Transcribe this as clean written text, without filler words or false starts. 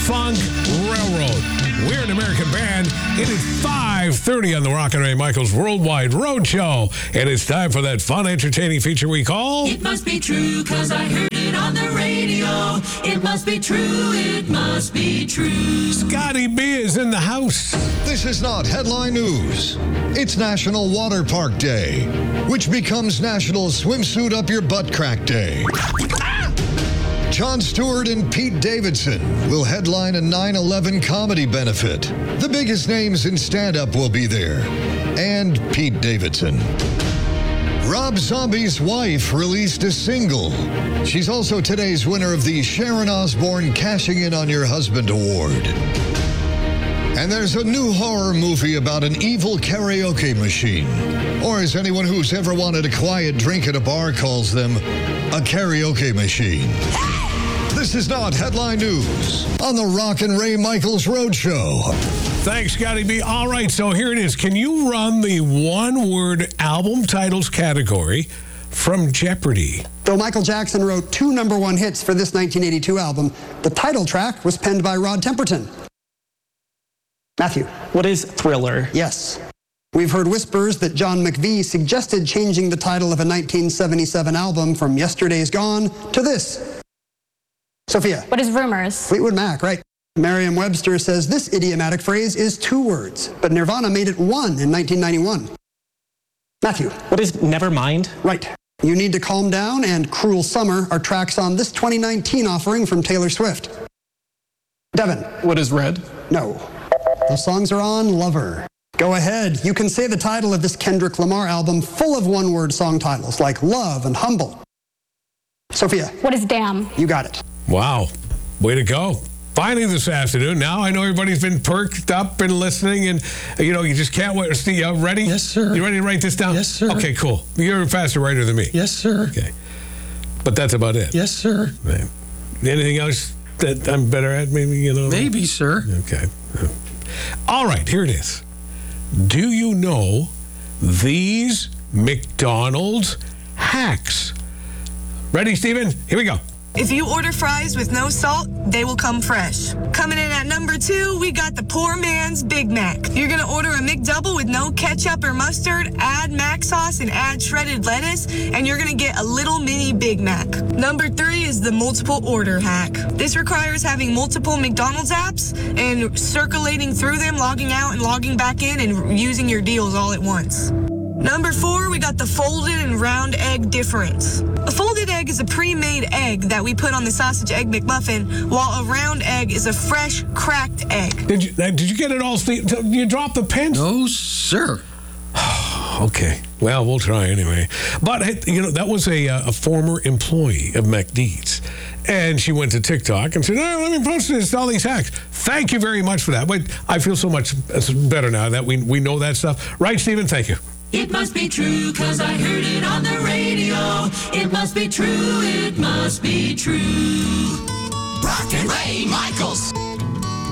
Funk Railroad. We're an American band. It is 5:30 on the Rock and Ray Michaels Worldwide Road Show. And it's time for that fun, entertaining feature we call... It must be true, 'cause I heard it on the radio. It must be true, it must be true. Scotty B is in the house. This is not headline news. It's National Water Park Day, which becomes National Swimsuit Up Your Butt Crack Day. Jon Stewart and Pete Davidson will headline a 9/11 comedy benefit. The biggest names in stand-up will be there. And Pete Davidson. Rob Zombie's wife released a single. She's also today's winner of the Sharon Osbourne Cashing In on Your Husband Award. And there's a new horror movie about an evil karaoke machine. Or as anyone who's ever wanted a quiet drink at a bar calls them, a karaoke machine. This is not headline news on the Rock and Ray Michaels Road Show. Thanks, Scotty B. All right, so here it is. Can you run the one-word album titles category from Jeopardy? Though Michael Jackson wrote 2 #1 hits for this 1982 album, the title track was penned by Rod Temperton. Matthew. What is Thriller? Yes. We've heard whispers that John McVie suggested changing the title of a 1977 album from Yesterday's Gone to this. Sophia. What is Rumors? Fleetwood Mac, right. Merriam-Webster says this idiomatic phrase is 2 words, but Nirvana made it 1 in 1991. Matthew. What is Nevermind? Right. You Need to Calm Down and Cruel Summer are tracks on this 2019 offering from Taylor Swift. Devin. What is Red? No. Those songs are on Lover. Go ahead. You can say the title of this Kendrick Lamar album full of one-word song titles like Love and Humble. Sophia. What is Damn? You got it. Wow. Way to go. Finally this afternoon. Now I know everybody's been perked up and listening, and, you just can't wait. Steve, ready? Yes, sir. You ready to write this down? Yes, sir. Okay, cool. You're a faster writer than me. Yes, sir. Okay. But that's about it. Yes, sir. Anything else that I'm better at, maybe, Maybe, sir. Okay. All right, here it is. Do you know these McDonald's hacks? Ready, Steven? Here we go. If you order fries with no salt, they will come fresh. Coming in at number 2, we got the poor man's Big Mac. You're gonna order a McDouble with no ketchup or mustard, add mac sauce and add shredded lettuce, and you're gonna get a little mini Big Mac. Number 3 is the multiple order hack. This requires having multiple McDonald's apps and circulating through them, logging out and logging back in and using your deals all at once. Number 4, we got the folded and round egg difference. A folded egg is a pre-made egg that we put on the sausage egg McMuffin, while a round egg is a fresh, cracked egg. Did you get it all, Steve? You dropped the pen? No, sir. Okay. Well, we'll try anyway. But, that was a former employee of McDeeds. And she went to TikTok and said, let me post this, all these hacks. Thank you very much for that. But I feel so much better now that we know that stuff. Right, Stephen? Thank you. It must be true, 'cause I heard it on the radio. It must be true, it must be true. Rock and Ray Michaels.